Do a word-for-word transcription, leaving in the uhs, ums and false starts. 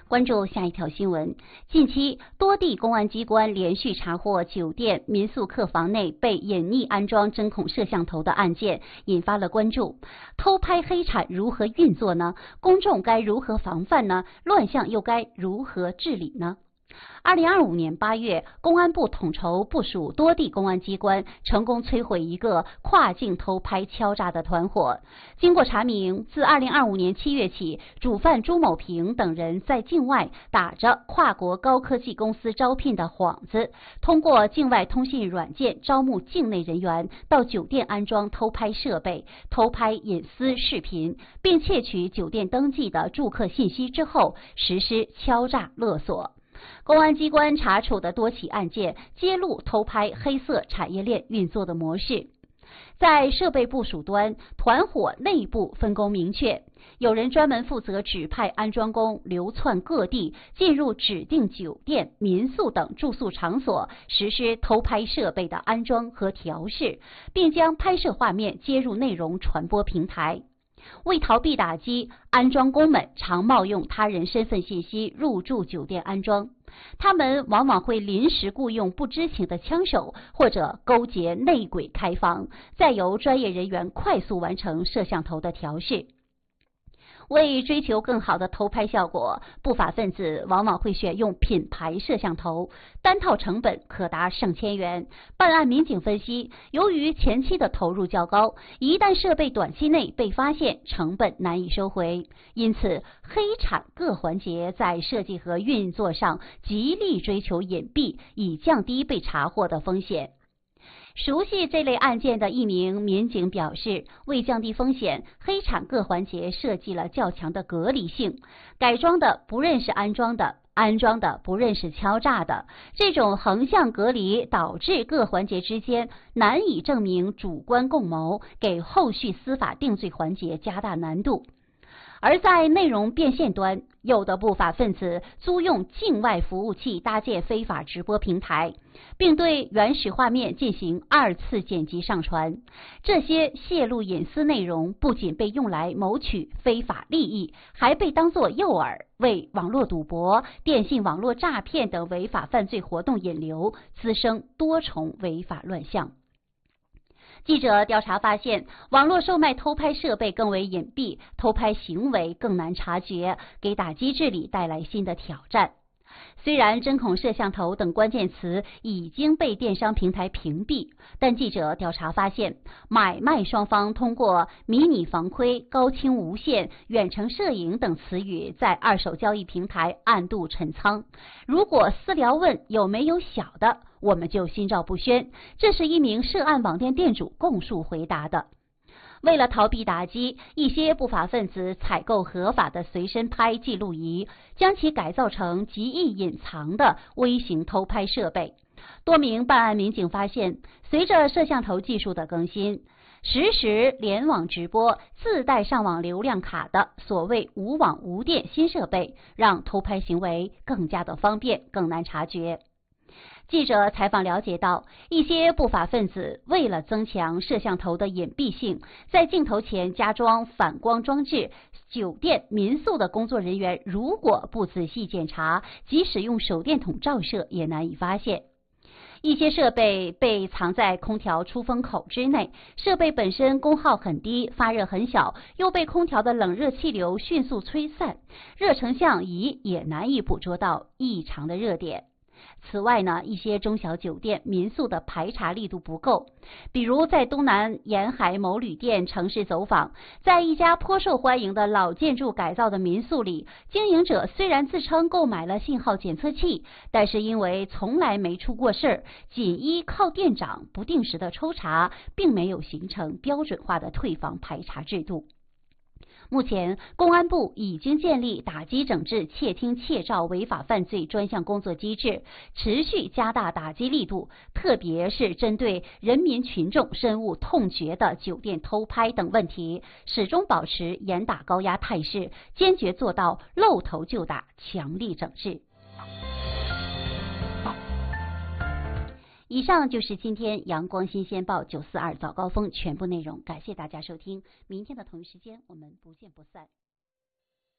关注下一条新闻。近期，多地公安机关连续查获酒店、民宿客房内被隐匿安装针孔摄像头的案件，引发了关注。偷拍黑产如何运作呢？公众该如何防范呢？乱象又该如何治理呢？二零二五年八月，公安部统筹部署多地公安机关，成功摧毁一个跨境偷拍敲诈的团伙。经过查明，自二零二五年七月起，主犯朱某平等人在境外打着跨国高科技公司招聘的幌子，通过境外通信软件招募境内人员，到酒店安装偷拍设备，偷拍隐私视频，并窃取酒店登记的住客信息之后，实施敲诈勒索。公安机关查处的多起案件揭露偷拍黑色产业链运作的模式。在设备部署端，团伙内部分工明确，有人专门负责指派安装工流窜各地，进入指定酒店、民宿等住宿场所，实施偷拍设备的安装和调试，并将拍摄画面接入内容传播平台。为逃避打击，安装工们常冒用他人身份信息入住酒店安装。他们往往会临时雇佣不知情的枪手，或者勾结内鬼开房，再由专业人员快速完成摄像头的调试。为追求更好的偷拍效果，不法分子往往会选用品牌摄像头，单套成本可达上千元。办案民警分析，由于前期的投入较高，一旦设备短期内被发现，成本难以收回。因此，黑产各环节在设计和运作上极力追求隐蔽，以降低被查获的风险。熟悉这类案件的一名民警表示，为降低风险，黑产各环节设计了较强的隔离性，改装的不认识安装的，安装的不认识敲诈的，这种横向隔离导致各环节之间难以证明主观共谋，给后续司法定罪环节加大难度。而在内容变现端，有的不法分子租用境外服务器搭建非法直播平台，并对原始画面进行二次剪辑上传。这些泄露隐私内容不仅被用来谋取非法利益，还被当作诱饵，为网络赌博、电信网络诈骗等违法犯罪活动引流，滋生多重违法乱象。记者调查发现，网络售卖偷拍设备更为隐蔽，偷拍行为更难察觉，给打击治理带来新的挑战。虽然针孔摄像头等关键词已经被电商平台屏蔽，但记者调查发现，买卖双方通过迷你防窥、高清无线、远程摄影等词语在二手交易平台暗度陈仓。如果私聊问有没有小的，我们就心照不宣，这是一名涉案网店店主供述回答的。为了逃避打击，一些不法分子采购合法的随身拍记录仪，将其改造成极易隐藏的微型偷拍设备。多名办案民警发现，随着摄像头技术的更新，实时联网直播、自带上网流量卡的所谓无网无电新设备，让偷拍行为更加的方便，更难察觉。记者采访了解到，一些不法分子为了增强摄像头的隐蔽性，在镜头前加装反光装置，酒店、民宿的工作人员如果不仔细检查，即使用手电筒照射也难以发现。一些设备被藏在空调出风口之内，设备本身功耗很低，发热很小，又被空调的冷热气流迅速吹散，热成像仪也难以捕捉到异常的热点。此外呢，一些中小酒店、民宿的排查力度不够，比如在东南沿海某旅店城市走访，在一家颇受欢迎的老建筑改造的民宿里，经营者虽然自称购买了信号检测器，但是因为从来没出过事儿，仅依靠店长不定时的抽查，并没有形成标准化的退房排查制度。目前，公安部已经建立打击整治窃听窃照违法犯罪专项工作机制，持续加大打击力度，特别是针对人民群众深恶痛绝的酒店偷拍等问题，始终保持严打高压态势，坚决做到露头就打，强力整治。以上就是今天阳光新鲜报九四二早高峰全部内容，感谢大家收听，明天的同一时间我们不见不散。